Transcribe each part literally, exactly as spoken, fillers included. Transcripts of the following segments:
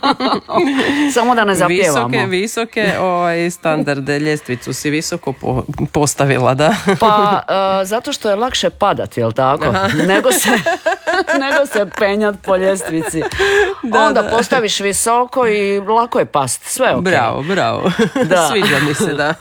Samo da ne zapjevamo. Visoke, visoke ovaj, standarde, ljestvicu si visoko po, postavila, da? Pa, uh, zato što je lakše padat, jel tako? Nego se, nego se penjat po ljestvici. Da, Onda da. postaviš visoko i lako je past. Sve je okej. Bravo, bravo. Da. Sviđa mi se, da.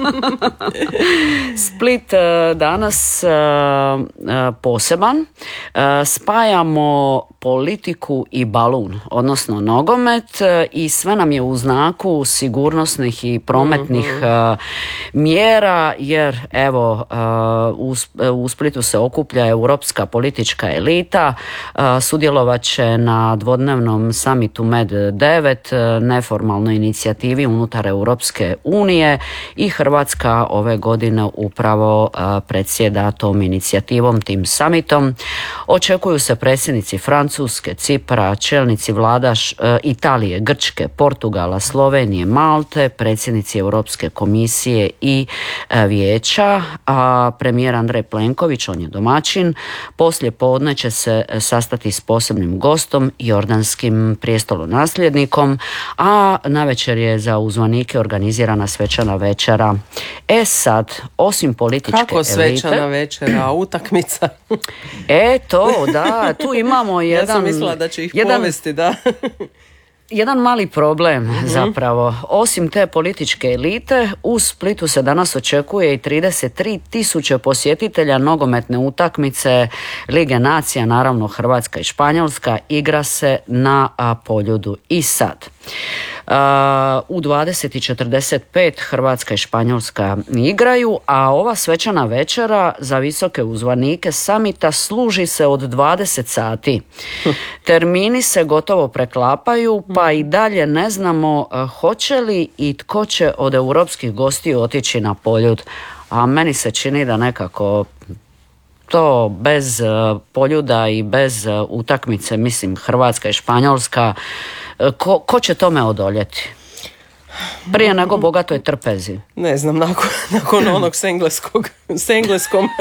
Split uh, danas uh, uh, poseban. Uh, spajamo politiku i balun, odnosno nogomet, i sve nam je u znaku sigurnosnih i prometnih mm-hmm. uh, mjera, jer evo uh, u, u Splitu se okuplja europska politička elita, uh, sudjelovat će na dvodnevnom samitu Med devet, uh, neformalnoj inicijativi unutar Europske unije, i Hrvatska ove godine upravo uh, predsjeda tom inicijativom, tim samitom. Očekuju se predsjednici Francuske, Cipra, čelnici vlada uh, Italije, Grčke, Portugala, Slovenije, Malte, predsjednici Europske komisije i uh, vijeća, a premijer Andrej Plenković, on je domaćin, poslije podne će se sastati s posebnim gostom, jordanskim prijestolonasljednikom, a navečer je za uzvanike organizirana svečana večera. E sad, osim političke elite... Kako svečana elite, večera, utakmica? E to, da, tu imamo jedan... Ja sam mislila da će ih jedan, povesti, da. Jedan mali problem mm-hmm. zapravo. Osim te političke elite, u Splitu se danas očekuje i trideset tri tisuće posjetitelja nogometne utakmice Lige nacija, naravno Hrvatska i Španjolska, igra se na Poljudu. I sad, Uh, u dvadeset i četrdeset pet Hrvatska i Španjolska igraju, a ova svečana večera za visoke uzvanike samita služi se od dvadeset sati. Termini se gotovo preklapaju, pa i dalje ne znamo uh, hoće li i tko će od europskih gostiju otići na Poljud. A meni se čini da nekako to bez uh, Poljuda i bez uh, utakmice, mislim Hrvatska i Španjolska, Ko, ko će tome odoljeti? Prije nego bogatoj trpezi. Ne znam, nakon, nakon onog s engleskog, s engleskom.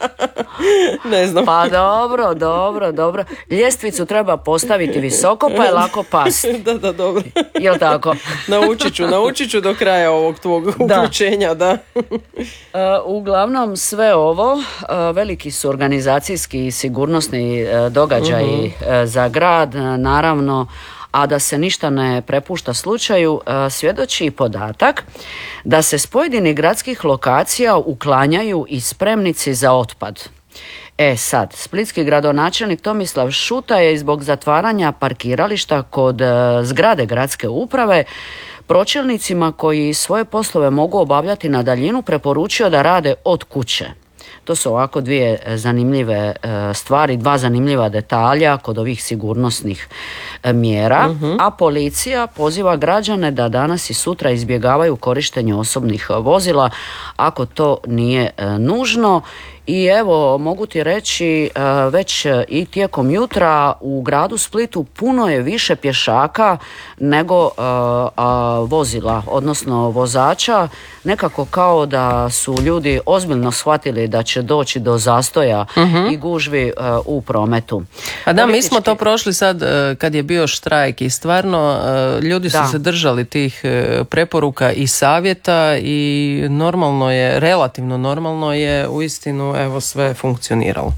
Ne znam. Pa dobro, dobro, dobro. Ljestvicu treba postaviti visoko, pa je lako pasti. Da, da, dobro. Jel tako? Naučit ću, naučit ću do kraja ovog tvog uključenja, da. Uh, uglavnom sve ovo, uh, veliki su organizacijski i sigurnosni uh, događaji uh, za grad, uh, naravno, a da se ništa ne prepušta slučaju, svjedoči i podatak da se s pojedinih gradskih lokacija uklanjaju i spremnici za otpad. E sad, splitski gradonačelnik Tomislav Šuta je zbog zatvaranja parkirališta kod zgrade gradske uprave pročelnicima koji svoje poslove mogu obavljati na daljinu preporučio da rade od kuće. To su ovako dvije zanimljive stvari, dva zanimljiva detalja kod ovih sigurnosnih mjera, uh-huh. a policija poziva građane da danas i sutra izbjegavaju korištenje osobnih vozila ako to nije nužno. I evo, mogu ti reći, već i tijekom jutra u gradu Splitu puno je više pješaka nego a, a, vozila, odnosno vozača. Nekako kao da su ljudi ozbiljno shvatili da će doći do zastoja uh-huh. i gužvi a, u prometu. A da, Politički... mi smo to prošli sad kad je bio štrajk i stvarno ljudi su da. se držali tih preporuka i savjeta i normalno je, relativno normalno je uistinu evo sve funkcioniralo.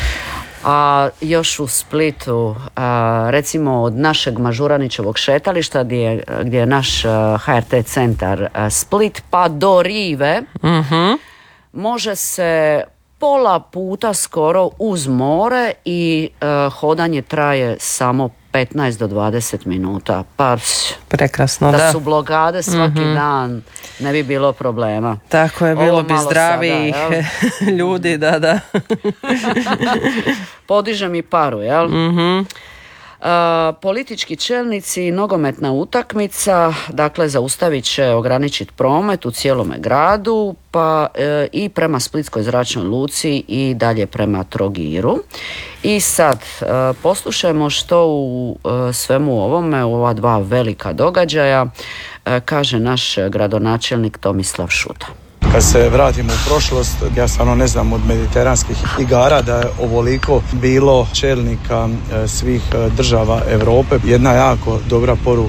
A još u Splitu, a, recimo od našeg Mažuranićevog šetališta gdje je, gdje je naš a, H R T centar a, Split pa do Rive, uh-huh. može se pola puta skoro uz more i a, hodanje traje samo petnaest do dvadeset minuta. Pa prekrasno, da. Da su blokade svaki mm-hmm. dan, ne bi bilo problema. Tako je, bilo Ovo bi zdravijih ljudi, da, da. Podiže mi paru, jel? Mhm. Uh, politički čelnici i nogometna utakmica, dakle zaustavit će ograničiti promet u cijelome gradu, pa e, i prema Splitskoj zračnoj luci i dalje prema Trogiru. I sad e, poslušajmo što u e, svemu ovome, u ova dva velika događaja, e, kaže naš gradonačelnik Tomislav Šuta. Kad se vratimo u prošlost, ja stvarno ne znam od mediteranskih igara da je ovoliko bilo čelnika svih država Europe. Jedna jako dobra poruka